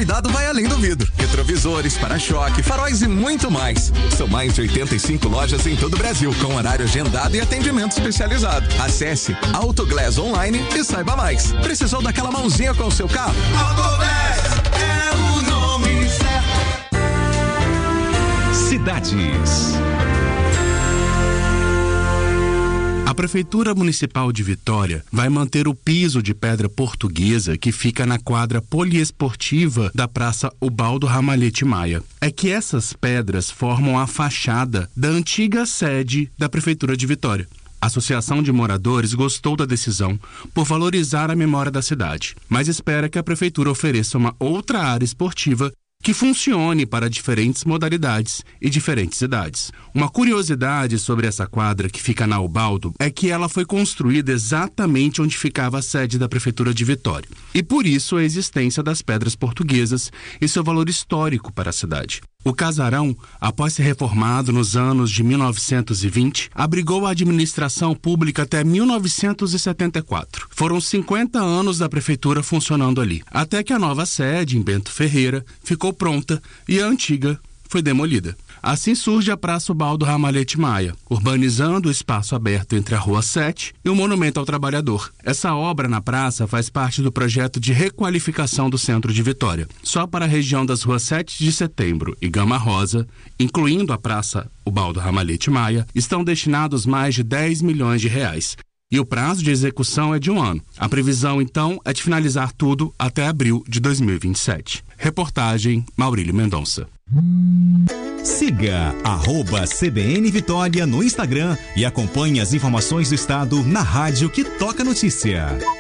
cuidado vai além do vidro. Retrovisores, para-choque, faróis e muito mais. São mais de 85 lojas em todo o Brasil, com horário agendado e atendimento especializado. Acesse Autoglass Online e saiba mais. Precisou daquela mãozinha com o seu carro? Autoglass é o nome certo. Cidades. A Prefeitura Municipal de Vitória vai manter o piso de pedra portuguesa que fica na quadra poliesportiva da Praça Ubaldo Ramalhete Maia. É que essas pedras formam a fachada da antiga sede da Prefeitura de Vitória. A Associação de Moradores gostou da decisão por valorizar a memória da cidade, mas espera que a Prefeitura ofereça uma outra área esportiva que funcione para diferentes modalidades e diferentes idades. Uma curiosidade sobre essa quadra que fica na Ubaldo é que ela foi construída exatamente onde ficava a sede da Prefeitura de Vitória. E por isso a existência das pedras portuguesas e seu valor histórico para a cidade. O casarão, após ser reformado nos anos de 1920, abrigou a administração pública até 1974. Foram 50 anos da prefeitura funcionando ali, até que a nova sede, em Bento Ferreira, ficou pronta e a antiga foi demolida. Assim surge a Praça Ubaldo Ramalhete Maia, urbanizando o espaço aberto entre a Rua 7 e o Monumento ao Trabalhador. Essa obra na praça faz parte do projeto de requalificação do centro de Vitória. Só para a região das Ruas 7 de Setembro e Gama Rosa, incluindo a Praça Ubaldo Ramalhete Maia, estão destinados mais de 10 milhões de reais. E o prazo de execução é de 1 ano. A previsão, então, é de finalizar tudo até abril de 2027. Reportagem Maurílio Mendonça. Siga @CBN Vitória no Instagram e acompanhe as informações do estado na rádio que toca notícia.